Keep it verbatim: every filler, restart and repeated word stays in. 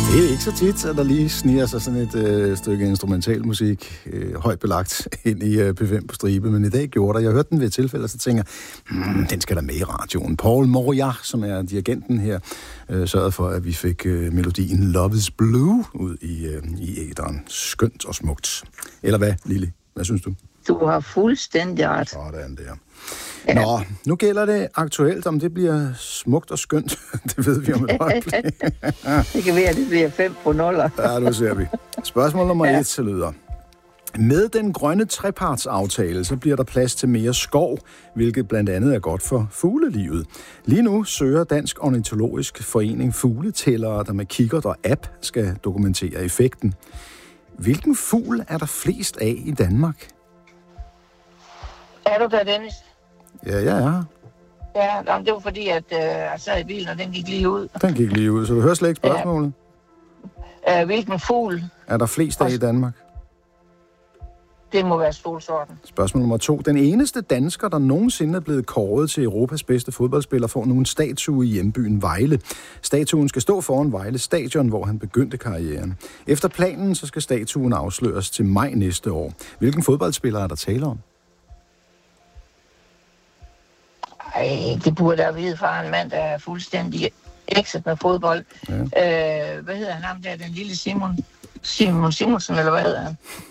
Det er ikke så tit, at der lige sniger sig sådan et øh, stykke instrumental musik øh, højt belagt ind i øh, P fem på stribe, men i dag gjorde der. Jeg hørte den ved et tilfælde, og så tænker hmm, den skal der med i radioen. Paul Moriarty, som er dirigenten her, øh, sørgede for, at vi fik øh, melodien Love is Blue ud i, øh, i æderen. Skønt og smukt. Eller hvad, Lili? Hvad synes du? Du har fuldstændig ret. Sådan der. Ja. Nå, nu gælder det aktuelt, om det bliver smukt og skønt. Det ved vi om et øjeblik. Det kan være, at det bliver fem på nuller. Ja, nu ser vi. Spørgsmål nummer ja. et, så lyder. Med den grønne trepartsaftale, så bliver der plads til mere skov, hvilket blandt andet er godt for fuglelivet. Lige nu søger Dansk Ornitologisk Forening fugletællere, der med kikkert og app skal dokumentere effekten. Hvilken fugl er der flest af i Danmark? Er du der, Dennis? Ja, jeg er her. Ja, det var fordi, at øh, jeg sad i bilen, og den gik lige ud. Den gik lige ud, så du hører slet ikke spørgsmålet. Ja. Øh, hvilken fugl? Er der flest af i Danmark? Det må være stolsorten. Spørgsmål nummer to. Den eneste dansker, der nogensinde er blevet kåret til Europas bedste fodboldspiller, får nu en statue i hjembyen Vejle. Statuen skal stå foran Vejle Stadion, hvor han begyndte karrieren. Efter planen, så skal statuen afsløres til maj næste år. Hvilken fodboldspiller er der tale om? Ej, det burde jeg vide fra en mand, der er fuldstændig ekset med fodbold. Ja. Øh, hvad hedder han ham der, den lille Simon? Simon Simonsen, eller hvad hedder han?